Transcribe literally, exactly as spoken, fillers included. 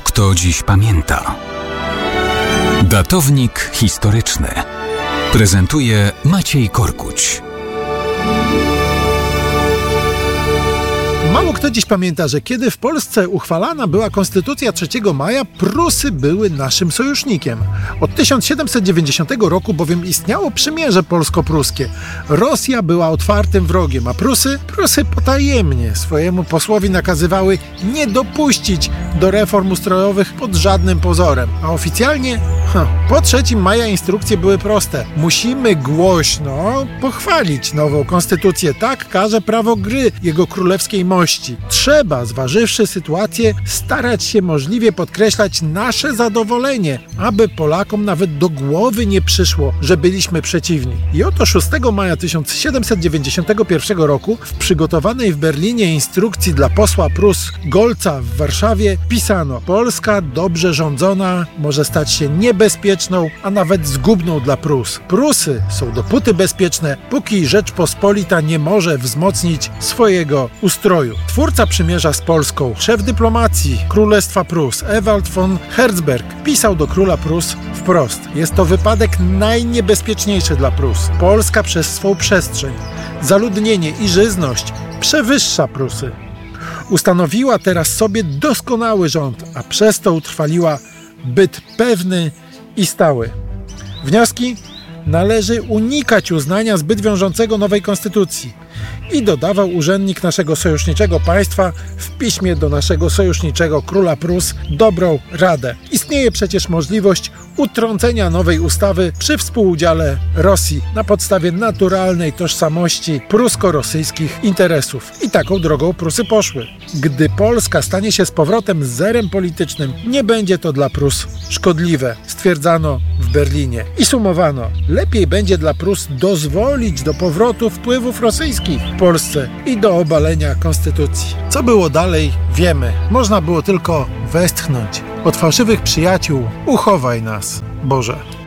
kto dziś pamięta. Datownik historyczny prezentuje Maciej Korkuć. Mało kto dziś pamięta, że kiedy w Polsce uchwalana była Konstytucja trzeciego maja, Prusy były naszym sojusznikiem. Od tysiąc siedemset dziewięćdziesiątego roku bowiem istniało przymierze polsko-pruskie. Rosja była otwartym wrogiem, a Prusy, Prusy potajemnie swojemu posłowi nakazywały nie dopuścić do reform ustrojowych pod żadnym pozorem. A oficjalnie, ha, po trzeciego maja instrukcje były proste. Musimy głośno pochwalić nową konstytucję. Tak każe prawo gry jego królewskiej mości. Trzeba, zważywszy sytuację, starać się możliwie podkreślać nasze zadowolenie, aby Polakom nawet do głowy nie przyszło, że byliśmy przeciwni. I oto szóstego maja tysiąc siedemset dziewięćdziesiątego pierwszego roku w przygotowanej w Berlinie instrukcji dla posła Prus Golca w Warszawie pisano: Polska dobrze rządzona może stać się niebezpieczną, a nawet zgubną dla Prus. Prusy są dopóty bezpieczne, póki Rzeczpospolita nie może wzmocnić swojego ustroju. Twórca przymierza z Polską, szef dyplomacji Królestwa Prus, Ewald von Herzberg, pisał do króla Prus wprost: jest to wypadek najniebezpieczniejszy dla Prus. Polska przez swą przestrzeń, zaludnienie i żyzność przewyższa Prusy. Ustanowiła teraz sobie doskonały rząd, a przez to utrwaliła byt pewny i stały. Wnioski? Należy unikać uznania zbyt wiążącego nowej konstytucji. I dodawał urzędnik naszego sojuszniczego państwa w piśmie do naszego sojuszniczego króla Prus dobrą radę. Istnieje przecież możliwość utrącenia nowej ustawy przy współudziale Rosji na podstawie naturalnej tożsamości prusko-rosyjskich interesów. I taką drogą Prusy poszły. Gdy Polska stanie się z powrotem zerem politycznym, nie będzie to dla Prus szkodliwe, stwierdzano w Berlinie. I sumowano: lepiej będzie dla Prus dozwolić do powrotu wpływów rosyjskich w Polsce i do obalenia konstytucji. Co było dalej, wiemy. Można było tylko westchnąć: od fałszywych przyjaciół uchowaj nas, Boże.